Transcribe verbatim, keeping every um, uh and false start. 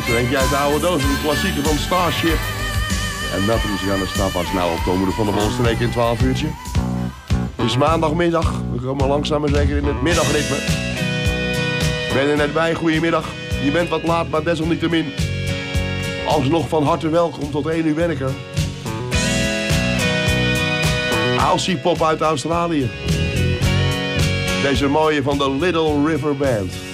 Zo denk jij uit de oude doos, een klassieker van Starship. En Nothing's Gonna Stop Us. Nou, opkomen van de Bolstreek in twaalf uurtje. Het is maandagmiddag. We komen langzaam maar zeker in het middagritme. Ik ben er net bij, goedemiddag. Je bent wat laat, maar desalniettemin. Alsnog van harte welkom, tot één uur ben ik er. Aussie Pop uit Australië. Deze mooie van de Little River Band.